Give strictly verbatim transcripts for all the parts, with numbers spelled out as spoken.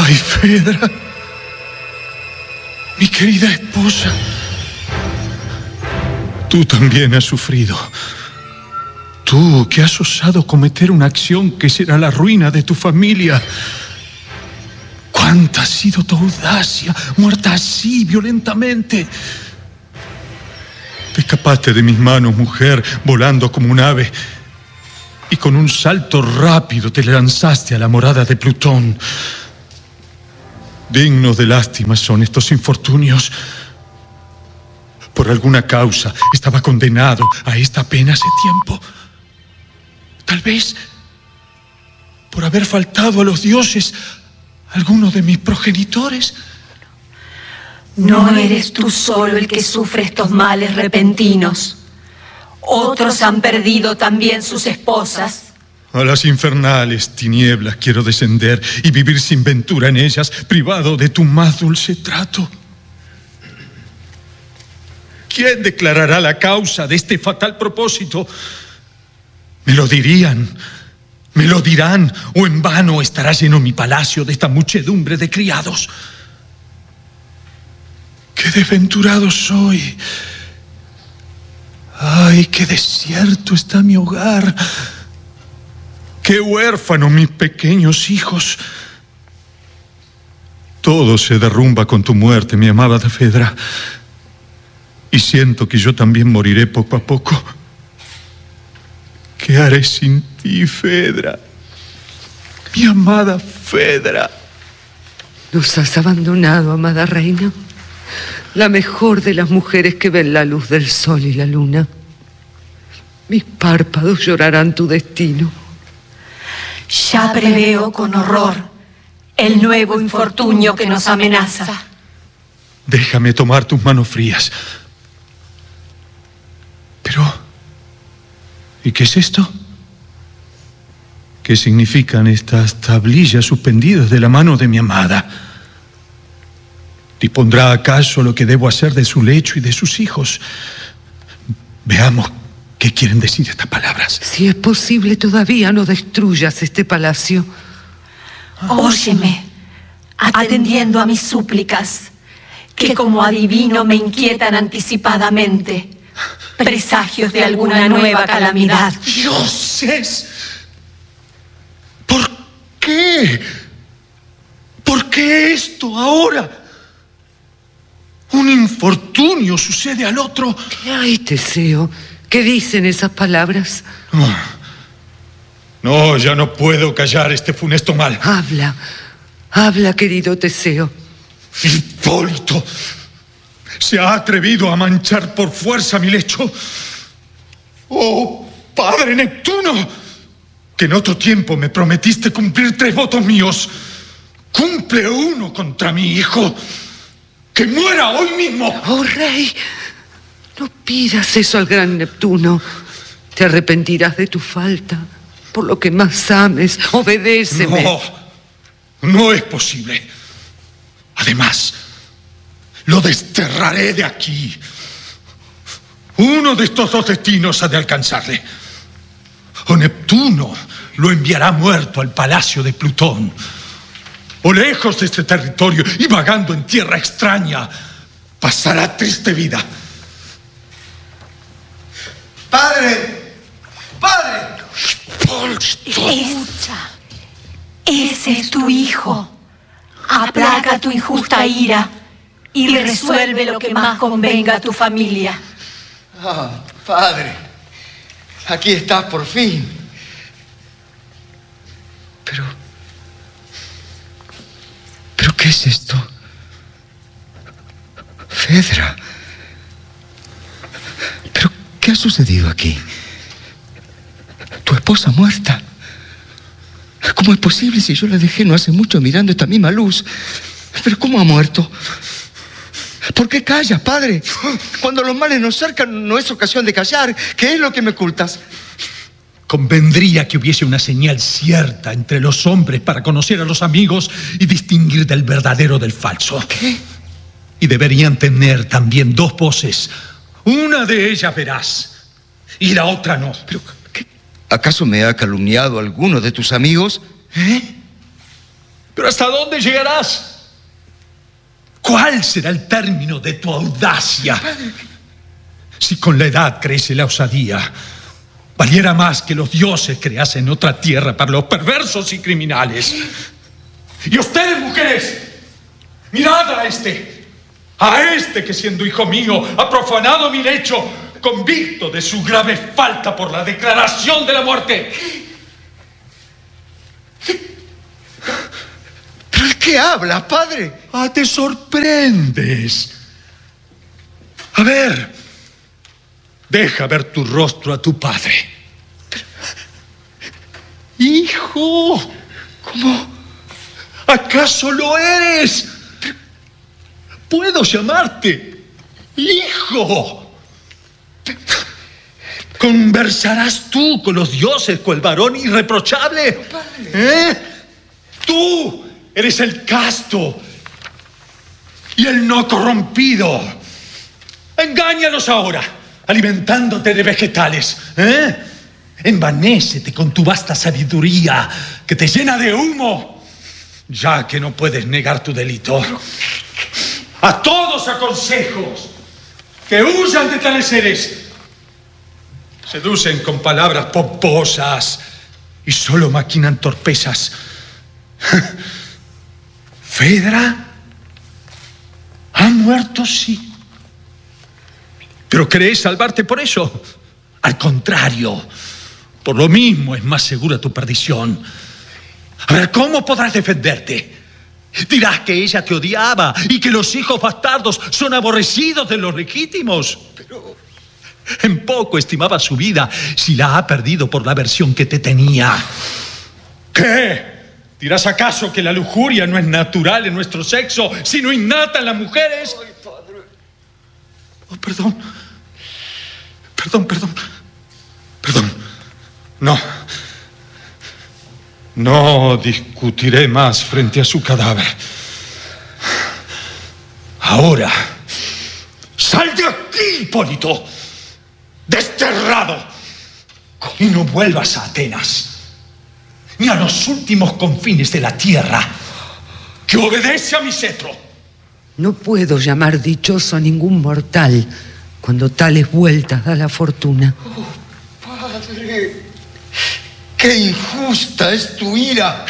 Ay, Fedra, mi querida esposa, tú también has sufrido. Tú que has osado cometer una acción que será la ruina de tu familia. ¿Cuánta ha sido tu audacia, muerta así, violentamente? Te escapaste de mis manos, mujer, volando como un ave, y con un salto rápido te lanzaste a la morada de Plutón. Dignos de lástima son estos infortunios. Por alguna causa estaba condenado a esta pena hace tiempo. Tal vez por haber faltado a los dioses alguno de mis progenitores. No eres tú solo el que sufre estos males repentinos. Otros han perdido también sus esposas. A las infernales tinieblas quiero descender y vivir sin ventura en ellas, privado de tu más dulce trato. ¿Quién declarará la causa de este fatal propósito? Me lo dirían, me lo dirán, o en vano estará lleno mi palacio de esta muchedumbre de criados. ¡Qué desventurado soy! ¡Ay, qué desierto está mi hogar! ¡Qué huérfanos mis pequeños hijos! Todo se derrumba con tu muerte, mi amada Fedra. Y siento que yo también moriré poco a poco. ¿Qué haré sin ti, Fedra? Mi amada Fedra. Nos has abandonado, amada reina. La mejor de las mujeres que ven la luz del sol y la luna. Mis párpados llorarán tu destino. Ya preveo con horror el nuevo infortunio que nos amenaza. Déjame tomar tus manos frías. Pero, ¿y qué es esto? ¿Qué significan estas tablillas suspendidas de la mano de mi amada? ¿Dispondrá acaso lo que debo hacer de su lecho y de sus hijos? Veamos qué quieren decir estas palabras. Si es posible, todavía no destruyas este palacio. Óyeme, atendiendo a mis súplicas, que como adivino me inquietan anticipadamente, presagios de alguna nueva calamidad. ¡Dioses! ¿Por qué? ¿Por qué esto ahora? Un infortunio sucede al otro. ¿Qué hay, Teseo? ¿Qué dicen esas palabras? No, no, ya no puedo callar este funesto mal. Habla, habla, querido Teseo. Hipólito se ha atrevido a manchar por fuerza mi lecho. ¡Oh, padre Neptuno! Que en otro tiempo me prometiste cumplir tres votos míos. Cumple uno contra mi hijo. ¡Que muera hoy mismo! ¡Oh, rey! No pidas eso al gran Neptuno. Te arrepentirás de tu falta. Por lo que más ames, obedéceme. No, no es posible. Además, lo desterraré de aquí. Uno de estos dos destinos ha de alcanzarle. O Neptuno lo enviará muerto al palacio de Plutón, o lejos de este territorio y vagando en tierra extraña, pasará triste vida. ¡Padre! ¡Padre! Escucha, ese es tu hijo. Aplaca tu injusta ira y resuelve lo que más convenga a tu familia. Ah, padre, aquí estás por fin. Pero... ¿Pero qué es esto? Fedra. ¿Pero qué ha sucedido aquí? ¿Tu esposa muerta? ¿Cómo es posible si yo la dejé no hace mucho mirando esta misma luz? ¿Pero cómo ha muerto? ¿Por qué callas, padre? Cuando los males nos cercan no es ocasión de callar. ¿Qué es lo que me ocultas? Convendría que hubiese una señal cierta entre los hombres para conocer a los amigos y distinguir del verdadero del falso. ¿Qué? Y deberían tener también dos voces. Una de ellas verás y la otra no. ¿Pero qué? ¿Acaso me ha calumniado alguno de tus amigos? ¿Eh? Pero ¿hasta dónde llegarás? ¿Cuál será el término de tu audacia? Si con la edad crece la osadía, valiera más que los dioses creasen otra tierra para los perversos y criminales. Y ustedes, mujeres, mirad a este, a este que siendo hijo mío ha profanado mi lecho, convicto de su grave falta por la declaración de la muerte. ¿Pero de qué hablas, padre? Ah, te sorprendes. A ver, deja ver tu rostro a tu padre. Hijo, ¿cómo? ¿Acaso lo eres? ¿Puedo llamarte hijo? ¿Conversarás tú con los dioses cual varón irreprochable? ¿Eh? Tú eres el casto y el no corrompido. Engáñalos ahora, alimentándote de vegetales. ¿Eh? Envanécete con tu vasta sabiduría que te llena de humo, ya que no puedes negar tu delito. A todos aconsejo que huyan de tales seres. Seducen con palabras pomposas y solo maquinan torpezas. Fedra ha muerto, sí. ¿Pero crees salvarte por eso? Al contrario, por lo mismo es más segura tu perdición. A ver, ¿cómo podrás defenderte? Dirás que ella te odiaba y que los hijos bastardos son aborrecidos de los legítimos. Pero en poco estimaba su vida si la ha perdido por la aversión que te tenía. ¿Qué? ¿Dirás acaso que la lujuria no es natural en nuestro sexo, sino innata en las mujeres? Ay, padre. Oh, perdón. Perdón, perdón. Perdón. No. No discutiré más frente a su cadáver. Ahora, sal de aquí, Hipólito. Desterrado. Y no vuelvas a Atenas, ni a los últimos confines de la tierra, que obedece a mi cetro. No puedo llamar dichoso a ningún mortal cuando tales vueltas da la fortuna. Oh, padre, qué injusta es tu ira.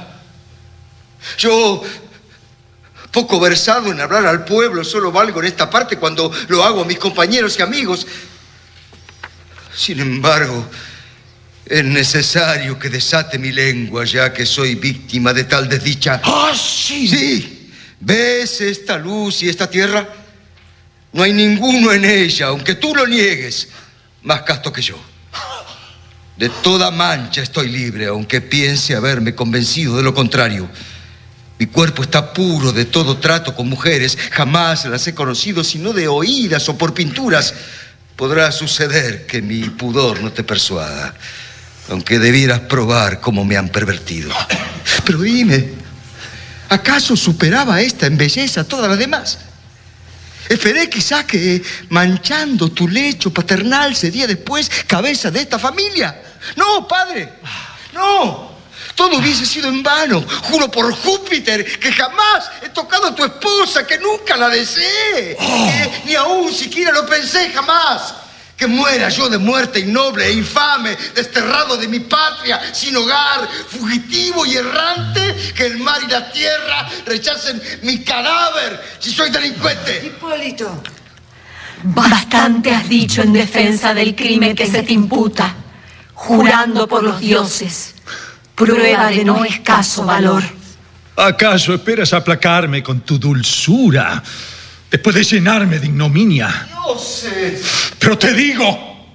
Yo, poco versado en hablar al pueblo, solo valgo en esta parte cuando lo hago a mis compañeros y amigos. Sin embargo, es necesario que desate mi lengua, ya que soy víctima de tal desdicha. ¡Ah, sí! Sí. ¿Ves esta luz y esta tierra? No hay ninguno en ella, aunque tú lo niegues, más casto que yo. De toda mancha estoy libre, aunque piense haberme convencido de lo contrario. Mi cuerpo está puro de todo trato con mujeres. Jamás las he conocido sino de oídas o por pinturas. Podrá suceder que mi pudor no te persuada, aunque debieras probar cómo me han pervertido. Pero dime, ¿acaso superaba esta en belleza a todas las demás? Esperé quizá que, manchando tu lecho paternal, sería después cabeza de esta familia. No, padre, no. Todo hubiese sido en vano. Juro por Júpiter que jamás he tocado a tu esposa, que nunca la deseé. Oh. Que ni aún siquiera lo pensé jamás. Que muera yo de muerte innoble e infame, desterrado de mi patria, sin hogar, fugitivo y errante. Que el mar y la tierra rechacen mi cadáver si soy delincuente. Hipólito. Bastante has dicho en defensa del crimen que se te imputa, jurando por los dioses. Prueba de no escaso valor. ¿Acaso esperas aplacarme con tu dulzura después de llenarme de ignominia? Dioses. Pero te digo,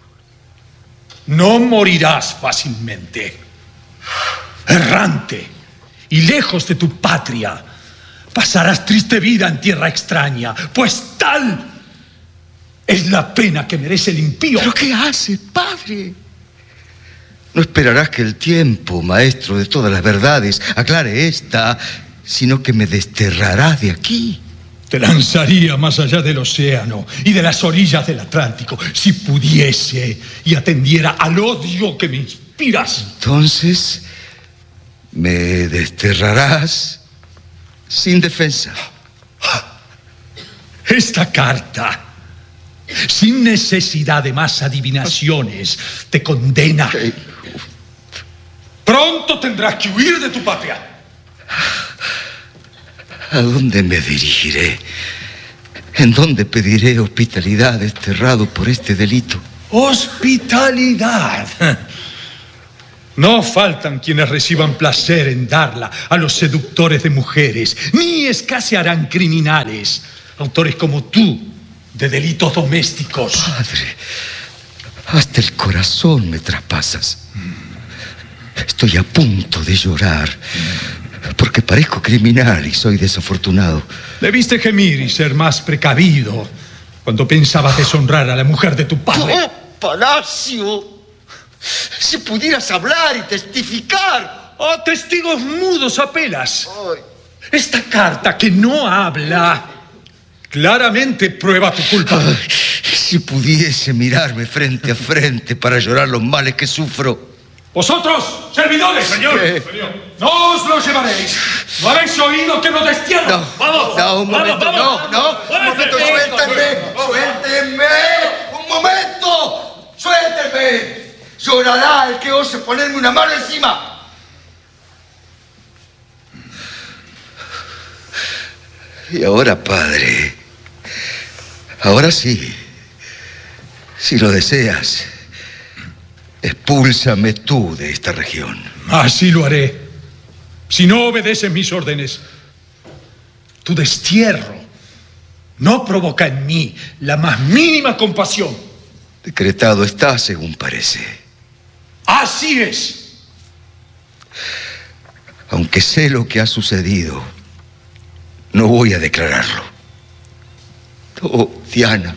no morirás fácilmente. Errante y lejos de tu patria, pasarás triste vida en tierra extraña, pues tal es la pena que merece el impío. ¿Pero qué haces, padre? No esperarás que el tiempo, maestro de todas las verdades, aclare esta, sino que me desterrarás de aquí. Te lanzaría más allá del océano y de las orillas del Atlántico, si pudiese y atendiera al odio que me inspiras. Entonces, Me desterrarás sin defensa. Esta carta, sin necesidad de más adivinaciones, te condena. Pronto tendrás que huir de tu patria. ¿A dónde me dirigiré? ¿En dónde pediré hospitalidad desterrado por este delito? Hospitalidad. No faltan quienes reciban placer en darla a los seductores de mujeres, ni escasearán criminales, autores como tú, de delitos domésticos. Padre, hasta el corazón me traspasas. Estoy a punto de llorar, porque parezco criminal y soy desafortunado. Debiste gemir y ser más precavido cuando pensabas deshonrar a la mujer de tu padre. ¡Oh, Palacio! Si pudieras hablar y testificar. ¡A testigos mudos apelas! Ay. Esta carta que no habla claramente prueba tu culpa. Ay, si pudiese mirarme frente a frente para llorar los males que sufro. Vosotros, servidores, señor, señor, no os lo llevaréis. ¿No habéis oído que nos destierran? No, vamos, no, un momento, vamos, no, no, un momento, suéltenme, suéltenme, un momento, suéltenme. Llorará el que ose ponerme una mano encima. Y ahora, padre, ahora sí, si lo deseas, expúlsame tú de esta región. Así lo haré. Si no obedeces mis órdenes, tu destierro no provoca en mí la más mínima compasión. Decretado está, según parece. Así es. Aunque sé lo que ha sucedido, no voy a declararlo. Oh, Diana,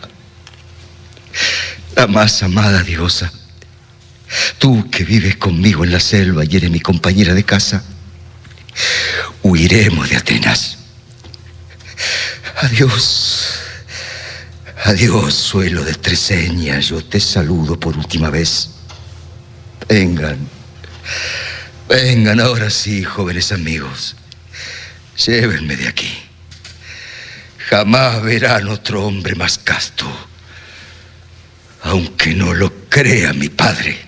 la más amada diosa, tú que vives conmigo en la selva y eres mi compañera de casa, huiremos de Atenas. Adiós, adiós, suelo de Treseña, yo te saludo por última vez. Vengan, vengan ahora sí, jóvenes amigos, llévenme de aquí. Jamás verán otro hombre más casto, aunque no lo crea mi padre.